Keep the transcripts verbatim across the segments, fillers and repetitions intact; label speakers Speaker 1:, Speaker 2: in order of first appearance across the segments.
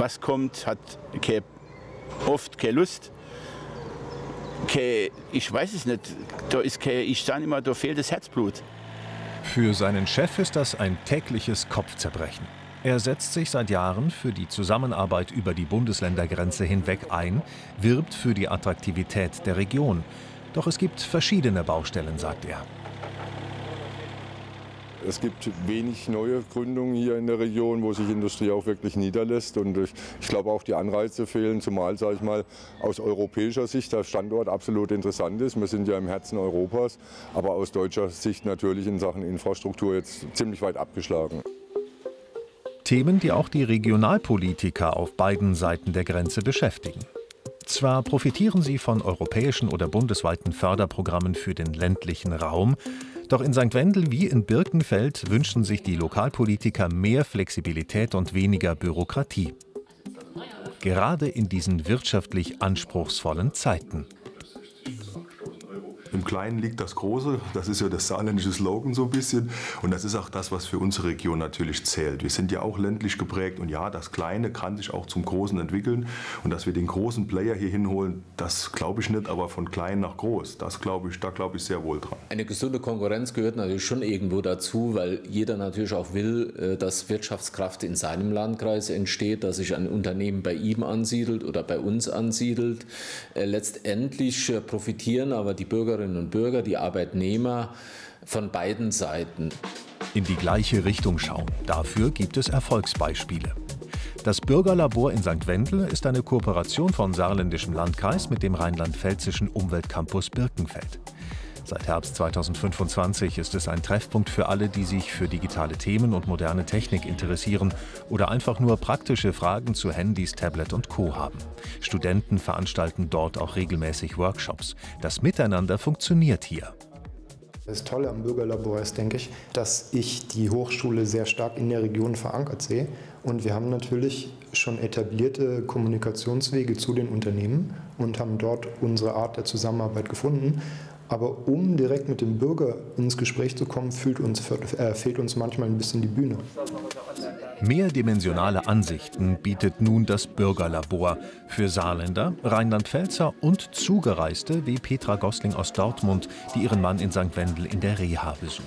Speaker 1: was kommt, hat keine, oft keine Lust. Keine, ich weiß es nicht, da ist keine, ich sage immer, da fehlt das Herzblut.
Speaker 2: Für seinen Chef ist das ein tägliches Kopfzerbrechen. Er setzt sich seit Jahren für die Zusammenarbeit über die Bundesländergrenze hinweg ein, wirbt für die Attraktivität der Region. Doch es gibt verschiedene Baustellen, sagt er.
Speaker 3: Es gibt wenig neue Gründungen hier in der Region, wo sich Industrie auch wirklich niederlässt. Und ich, ich glaube auch die Anreize fehlen, zumal, sage ich mal, aus europäischer Sicht der Standort absolut interessant ist. Wir sind ja im Herzen Europas, aber aus deutscher Sicht natürlich in Sachen Infrastruktur jetzt ziemlich weit abgeschlagen.
Speaker 2: Themen, die auch die Regionalpolitiker auf beiden Seiten der Grenze beschäftigen. Zwar profitieren sie von europäischen oder bundesweiten Förderprogrammen für den ländlichen Raum, doch in Sankt Wendel wie in Birkenfeld wünschen sich die Lokalpolitiker mehr Flexibilität und weniger Bürokratie. Gerade in diesen wirtschaftlich anspruchsvollen Zeiten.
Speaker 4: Im Kleinen liegt das Große, das ist ja das saarländische Slogan so ein bisschen. Und das ist auch das, was für unsere Region natürlich zählt. Wir sind ja auch ländlich geprägt und ja, das Kleine kann sich auch zum Großen entwickeln. Und dass wir den großen Player hier hinholen, das glaube ich nicht, aber von klein nach groß, das glaube ich, da glaube ich sehr wohl dran.
Speaker 5: Eine gesunde Konkurrenz gehört natürlich schon irgendwo dazu, weil jeder natürlich auch will, dass Wirtschaftskraft in seinem Landkreis entsteht, dass sich ein Unternehmen bei ihm ansiedelt oder bei uns ansiedelt. Letztendlich profitieren aber die Bürgerinnen und Bürger, die Arbeitnehmer von beiden Seiten.
Speaker 2: In die gleiche Richtung schauen. Dafür gibt es Erfolgsbeispiele. Das Bürgerlabor in Sankt Wendel ist eine Kooperation von Saarländischem Landkreis mit dem rheinland-pfälzischen Umweltcampus Birkenfeld. Seit Herbst zweitausendfünfundzwanzig ist es ein Treffpunkt für alle, die sich für digitale Themen und moderne Technik interessieren oder einfach nur praktische Fragen zu Handys, Tablet und Co. haben. Studenten veranstalten dort auch regelmäßig Workshops. Das Miteinander funktioniert hier.
Speaker 6: Das Tolle am Bürgerlabor ist, denke ich, dass ich die Hochschule sehr stark in der Region verankert sehe. Und wir haben natürlich schon etablierte Kommunikationswege zu den Unternehmen und haben dort unsere Art der Zusammenarbeit gefunden. Aber um direkt mit dem Bürger ins Gespräch zu kommen, fehlt uns, äh, fehlt uns manchmal ein bisschen die Bühne.
Speaker 2: Mehrdimensionale Ansichten bietet nun das Bürgerlabor für Saarländer, Rheinland-Pfälzer und Zugereiste wie Petra Gosling aus Dortmund, die ihren Mann in Sankt Wendel in der Reha besucht.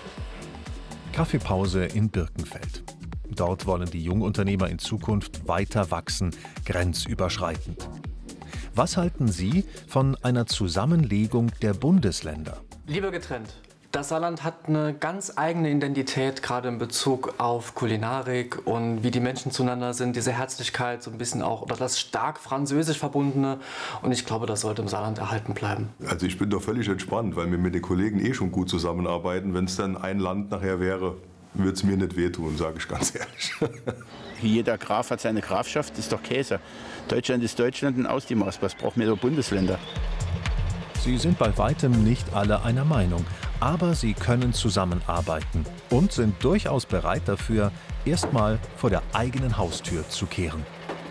Speaker 2: Kaffeepause in Birkenfeld. Dort wollen die Jungunternehmer in Zukunft weiter wachsen, grenzüberschreitend. Was halten Sie von einer Zusammenlegung der Bundesländer?
Speaker 7: Lieber getrennt. Das Saarland hat eine ganz eigene Identität, gerade in Bezug auf Kulinarik und wie die Menschen zueinander sind, diese Herzlichkeit, so ein bisschen auch, oder das stark französisch verbundene. Und ich glaube, das sollte im Saarland erhalten bleiben.
Speaker 4: Also ich bin doch völlig entspannt, weil wir mit den Kollegen eh schon gut zusammenarbeiten. Wenn es dann ein Land nachher wäre, würde es mir nicht wehtun, sage ich ganz ehrlich.
Speaker 1: Jeder Graf hat seine Grafschaft, das ist doch Käse. Deutschland ist Deutschland und aus die Maus. Was brauchen wir so Bundesländer?
Speaker 2: Sie sind bei weitem nicht alle einer Meinung, aber sie können zusammenarbeiten und sind durchaus bereit dafür, erstmal vor der eigenen Haustür zu kehren.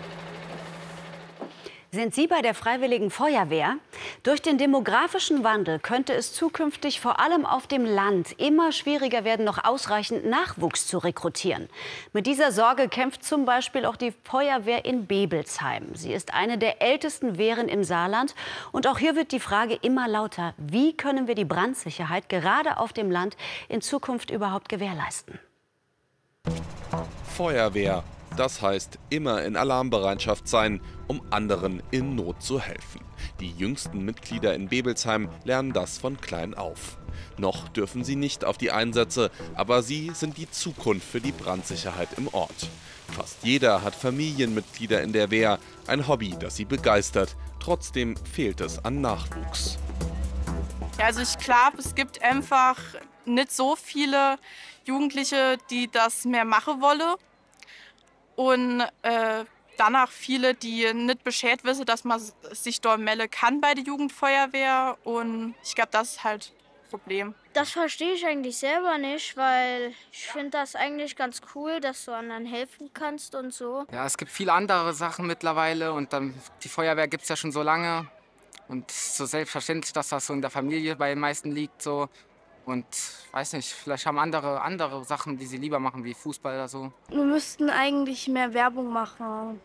Speaker 8: Sind Sie bei der Freiwilligen Feuerwehr? Durch den demografischen Wandel könnte es zukünftig vor allem auf dem Land immer schwieriger werden, noch ausreichend Nachwuchs zu rekrutieren. Mit dieser Sorge kämpft zum Beispiel auch die Feuerwehr in Bebelsheim. Sie ist eine der ältesten Wehren im Saarland. Und auch hier wird die Frage immer lauter: Wie können wir die Brandsicherheit gerade auf dem Land in Zukunft überhaupt gewährleisten?
Speaker 9: Feuerwehr. Das heißt, immer in Alarmbereitschaft sein, um anderen in Not zu helfen. Die jüngsten Mitglieder in Bebelsheim lernen das von klein auf. Noch dürfen sie nicht auf die Einsätze, aber sie sind die Zukunft für die Brandsicherheit im Ort. Fast jeder hat Familienmitglieder in der Wehr, ein Hobby, das sie begeistert. Trotzdem fehlt es an Nachwuchs.
Speaker 10: Ja, also ich glaube, es gibt einfach nicht so viele Jugendliche, die das mehr machen wollen. Und äh, danach viele, die nicht Bescheid wissen, dass man sich dort melden kann bei der Jugendfeuerwehr. Und ich glaube, das ist halt das Problem.
Speaker 11: Das verstehe ich eigentlich selber nicht, weil ich finde das eigentlich ganz cool, dass du anderen helfen kannst und so.
Speaker 12: Ja, es gibt viele andere Sachen mittlerweile und dann, die Feuerwehr gibt es ja schon so lange. Und es ist so selbstverständlich, dass das so in der Familie bei den meisten liegt. So. Und weiß nicht, vielleicht haben andere andere Sachen, die sie lieber machen, wie Fußball oder so.
Speaker 11: Wir müssten eigentlich mehr Werbung machen